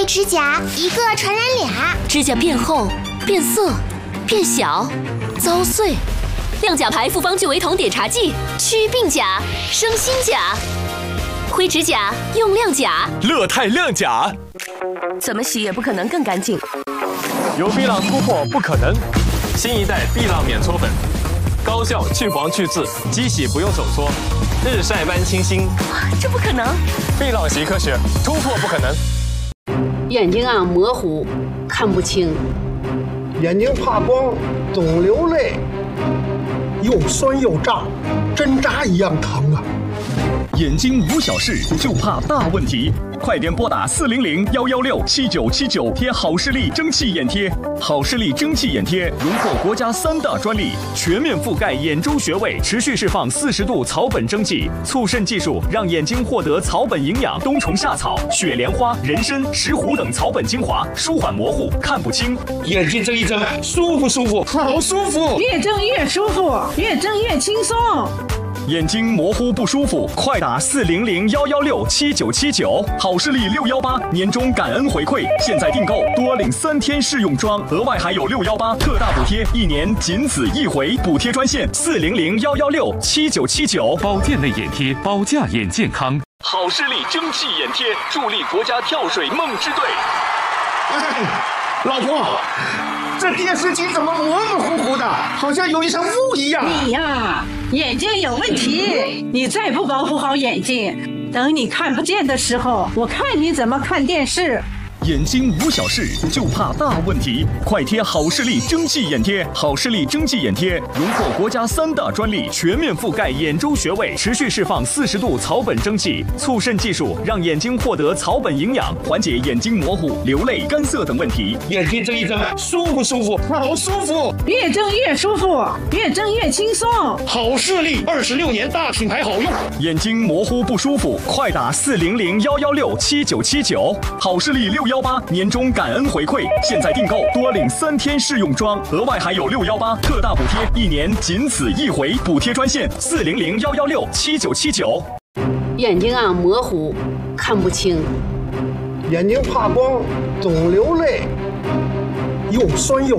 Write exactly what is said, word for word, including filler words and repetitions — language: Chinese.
灰指甲一个传染俩， 指甲变厚、变色、变小、遭碎。亮甲牌复方聚维酮碘茶剂，祛病甲，生新甲。灰指甲用亮甲， 乐泰亮甲， 怎么洗也不可能更干净。 有碧浪突破不可能，新一代碧浪免搓粉，高效去黄去渍，机洗不用手搓，日晒般清新。 这不可能！ 碧浪洗科学，突破不可能。 眼睛啊模糊，看不清； 眼睛怕光，总流泪，又酸又胀，针扎一样疼啊！ 眼睛无小事，就怕大问题。快点拨打四零零幺幺六七九七九，贴好视力蒸汽眼贴。好视力蒸汽眼贴荣获国家三大专利，全面覆盖眼周穴位，持续释放四十度草本蒸汽，促渗技术让眼睛获得草本营养，冬虫夏草、雪莲花、人参、石斛等草本精华，舒缓模糊看不清。 眼睛睁一睁，舒服舒服，好舒服， 越睁越舒服，越睁越轻松。 眼睛模糊不舒服，快打四零零幺幺六七九七九，好视力六幺八年终感恩回馈，现在订购多领三天试用装，额外还有六幺八特大补贴，一年仅此一回，补贴专线四零零幺幺六七九七九。 保健类眼贴，包价眼健康。 好视力蒸汽眼贴，助力国家跳水梦之队。 哎，老婆，这电视机怎么模模糊糊的，好像有一层雾一样？ 你呀，眼睛有问题，你再不保护好眼睛，等你看不见的时候，我看你怎么看电视。 眼睛无小事，就怕大问题。快贴好视力蒸汽眼贴，好视力蒸汽眼贴荣获国家三大专利，全面覆盖眼周穴位，持续释放四十度草本蒸汽，促渗技术让眼睛获得草本营养，缓解眼睛模糊、流泪、干涩等问题。 眼睛睁一睁，舒服舒服，好舒服， 越睁越舒服，越睁越轻松。 好视力二十六年大品牌好用。 眼睛模糊不舒服，快打四零零幺幺六七九七九。好视力六幺八年终感恩回馈，现在订购多领三天试用装，额外还有六幺八特大补贴，一年仅此一回，补贴专线四零零幺幺六七九七九。 眼睛啊模糊，看不清； 眼睛怕光，总流泪，又酸又